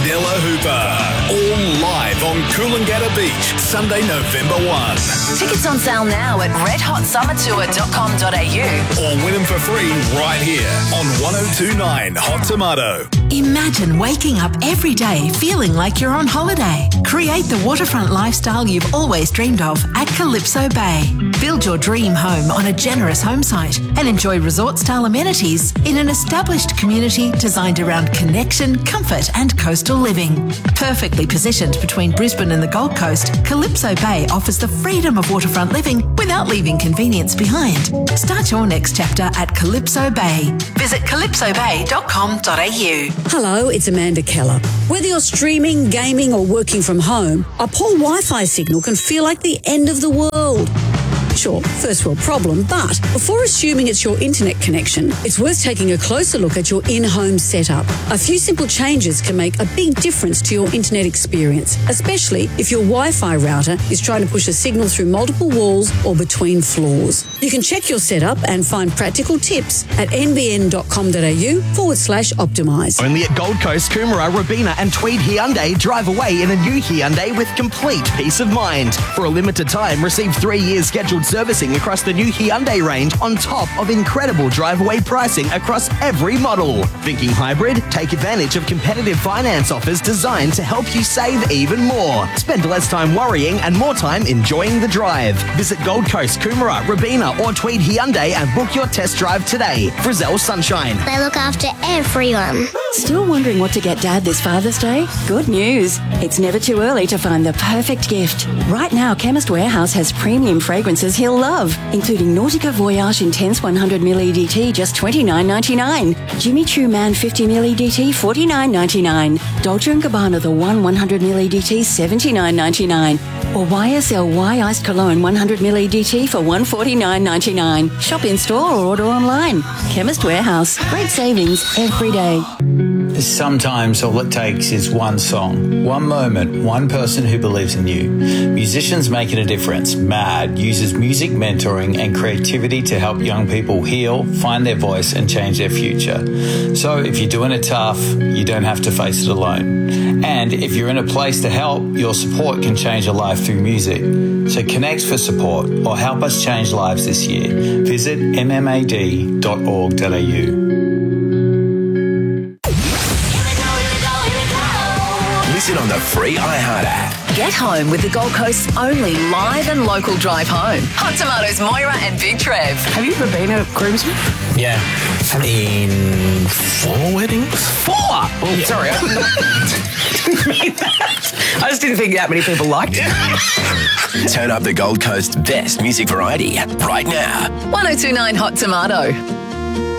Della Hooper. All live on Coolangatta Beach, Sunday, November 1. Tickets on sale now at redhotsummertour.com.au. Or win them for free right here on 102.9 Hot Tomato. Imagine waking up every day feeling like you're on holiday. Create the waterfront lifestyle you've always dreamed of at Calypso Bay. Build your dream home on a generous home site and enjoy resort-style amenities in an established community designed around connection, comfort and coastal living. Perfectly positioned between Brisbane and the Gold Coast, Calypso Bay offers the freedom of waterfront living without leaving convenience behind. Start your next chapter at Calypso Bay. Visit calypsobay.com.au. Hello, it's Amanda Keller. Whether you're streaming, gaming or working from home, a poor Wi-Fi signal can feel like the end of the world. Sure, first world problem, but before assuming it's your internet connection, it's worth taking a closer look at your in-home setup. A few simple changes can make a big difference to your internet experience, especially if your Wi-Fi router is trying to push a signal through multiple walls or between floors. You can check your setup and find practical tips at nbn.com.au/optimise. Only at Gold Coast, Coomera, Robina and Tweed Hyundai. Drive away in a new Hyundai with complete peace of mind. For a limited time, receive 3 years scheduled servicing across the new Hyundai range on top of incredible drive-away pricing across every model. Thinking hybrid? Take advantage of competitive finance offers designed to help you save even more. Spend less time worrying and more time enjoying the drive. Visit Gold Coast, Coomera, Robina or Tweed Hyundai and book your test drive today. Frizzell Sunshine. They look after everyone. Still wondering what to get Dad this Father's Day? Good news. It's never too early to find the perfect gift. Right now, Chemist Warehouse has premium fragrances he'll love, including Nautica Voyage Intense 100ml EDT, just $29.99. Jimmy Choo Man 50ml EDT, $49.99. Dolce & Gabbana The One 100ml EDT, $79.99. Or YSL Iced Cologne 100ml EDT for $149.99. Shop in store or order online. Chemist Warehouse. Great savings every day. Sometimes all it takes is one song, one moment, one person who believes in you. Musicians Making a Difference, MAD, uses music mentoring and creativity to help young people heal, find their voice and change their future. So if you're doing it tough, you don't have to face it alone. And if you're in a place to help, your support can change a life through music. So connect for support or help us change lives this year. Visit mmad.org.au. Listen on the free iHeart app. Get home with the Gold Coast's only live and local drive home. Hot Tomatoes, Moira and Big Trev. Have you ever been at groomsmen? Yeah. In 4 weddings? 4? Oh, yeah. Sorry. I didn't mean that. I just didn't think that many people liked it. Turn up the Gold Coast's best music variety right now. 102.9 Hot Tomato.